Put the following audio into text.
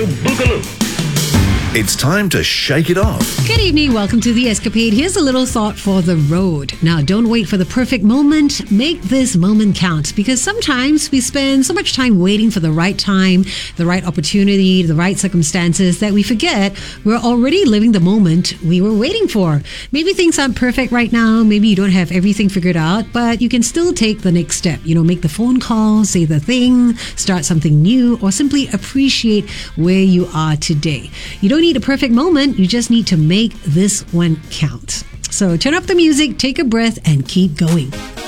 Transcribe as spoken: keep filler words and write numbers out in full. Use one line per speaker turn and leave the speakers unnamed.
Boogaloo.
It's time to shake it off.
Good evening. Welcome to The Escapade. Here's a little thought for the road. Now, don't wait for the perfect moment. Make this moment count, because sometimes we spend so much time waiting for the right time, the right opportunity, the right circumstances that we forget we're already living the moment we were waiting for. Maybe things aren't perfect right now. Maybe you don't have everything figured out, but you can still take the next step. You know, make the phone call, say the thing, start something new, or simply appreciate where you are today. You don't need a perfect moment. You just need to make this one count. So turn up the music, take a breath, and keep going.